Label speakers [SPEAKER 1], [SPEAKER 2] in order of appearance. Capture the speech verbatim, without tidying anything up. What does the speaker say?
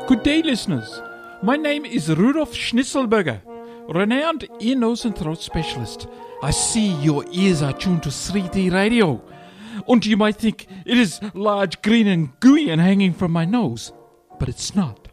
[SPEAKER 1] Good day, listeners. My name is Rudolf Schnitzelberger, renowned ear, nose and throat specialist. I see your ears are tuned to three D radio. And you might think it is large, green and gooey and hanging from my nose. But it's not.